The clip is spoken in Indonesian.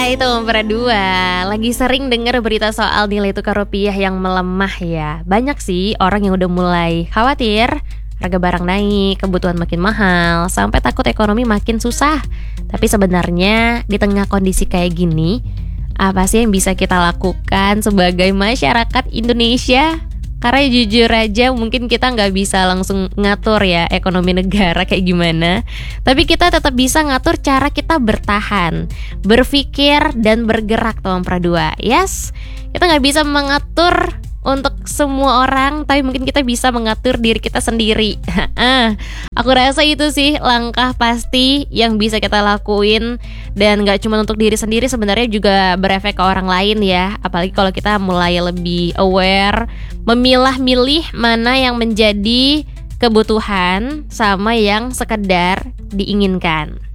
Hai teman dua, lagi sering dengar berita soal nilai tukar rupiah yang melemah ya. Banyak sih orang yang udah mulai khawatir, harga barang naik, kebutuhan makin mahal, sampai takut ekonomi makin susah. Tapi sebenarnya di tengah kondisi kayak gini, apa sih yang bisa kita lakukan sebagai masyarakat Indonesia? Karena jujur aja mungkin kita nggak bisa langsung ngatur ya ekonomi negara kayak gimana. Tapi kita tetap bisa ngatur cara kita bertahan, berpikir dan bergerak teman Pradua. Yes, kita nggak bisa mengatur untuk semua orang, tapi mungkin kita bisa mengatur diri kita sendiri. Aku rasa itu sih langkah pasti yang bisa kita lakuin. Dan gak cuma untuk diri sendiri, sebenarnya juga berefek ke orang lain ya. Apalagi kalau kita mulai lebih aware, memilah-milih mana yang menjadi kebutuhan sama yang sekedar diinginkan.